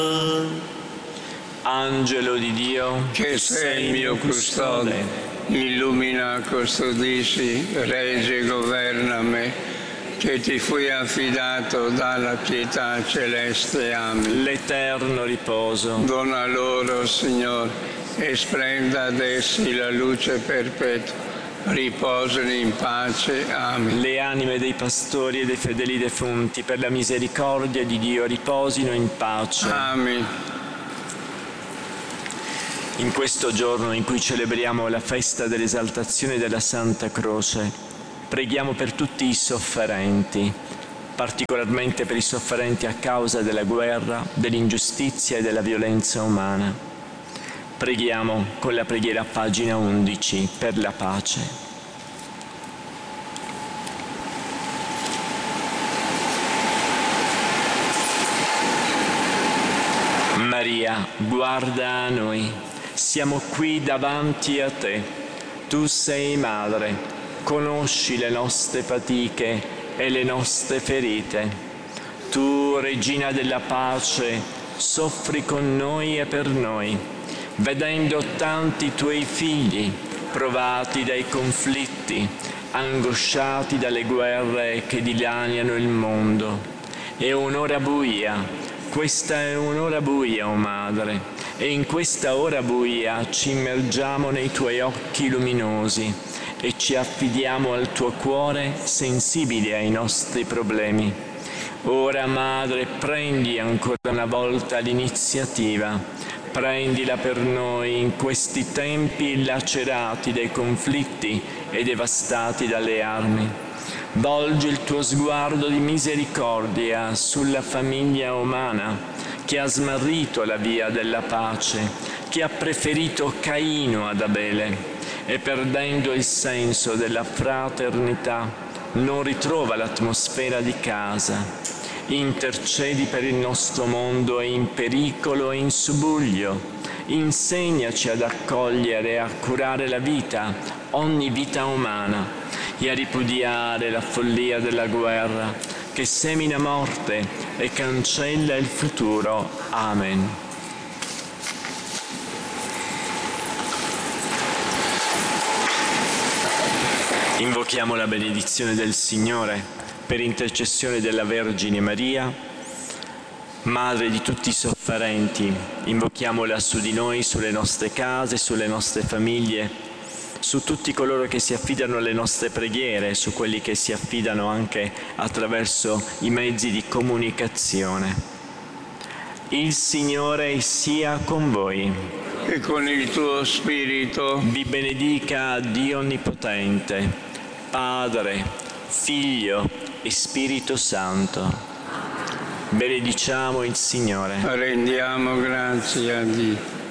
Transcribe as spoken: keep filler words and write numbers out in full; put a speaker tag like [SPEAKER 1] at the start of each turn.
[SPEAKER 1] Angelo di Dio,
[SPEAKER 2] che sei il mio custode, illumina, custodisci, regge e governa me, che ti fui affidato dalla pietà celeste. Amen.
[SPEAKER 1] L'eterno riposo.
[SPEAKER 2] Dona loro, Signore, e splenda ad essi la luce perpetua. Riposano in pace. Amen.
[SPEAKER 1] Le anime dei pastori e dei fedeli defunti, per la misericordia di Dio, riposino in pace.
[SPEAKER 2] Amen.
[SPEAKER 1] In questo giorno in cui celebriamo la festa dell'esaltazione della Santa Croce, preghiamo per tutti i sofferenti, particolarmente per i sofferenti a causa della guerra, dell'ingiustizia e della violenza umana. Preghiamo con la preghiera a pagina undici per la pace. Maria, guarda a noi. Siamo qui davanti a te. Tu sei madre, conosci le nostre fatiche e le nostre ferite. Tu, Regina della pace, soffri con noi e per noi, vedendo tanti tuoi figli provati dai conflitti, angosciati dalle guerre che dilaniano il mondo. È un'ora buia, questa è un'ora buia, o Madre, e in questa ora buia ci immergiamo nei tuoi occhi luminosi e ci affidiamo al tuo cuore sensibile ai nostri problemi. Ora, Madre, prendi ancora una volta l'iniziativa, prendila per noi in questi tempi lacerati dai conflitti e devastati dalle armi. Volgi il tuo sguardo di misericordia sulla famiglia umana, che ha smarrito la via della pace, che ha preferito Caino ad Abele e, perdendo il senso della fraternità, non ritrova l'atmosfera di casa. Intercedi per il nostro mondo in pericolo e in subbuglio. Insegnaci ad accogliere e a curare la vita, ogni vita umana, e a ripudiare la follia della guerra, che semina morte e cancella il futuro. Amen. Invochiamo la benedizione del Signore per intercessione della Vergine Maria, Madre di tutti i sofferenti. Invochiamola su di noi, sulle nostre case, sulle nostre famiglie, su tutti coloro che si affidano alle nostre preghiere, su quelli che si affidano anche attraverso i mezzi di comunicazione. Il Signore sia con voi.
[SPEAKER 2] E con il tuo spirito.
[SPEAKER 1] Vi benedica Dio Onnipotente, Padre, Figlio e Spirito Santo. Benediciamo il Signore.
[SPEAKER 2] Rendiamo grazie a Dio.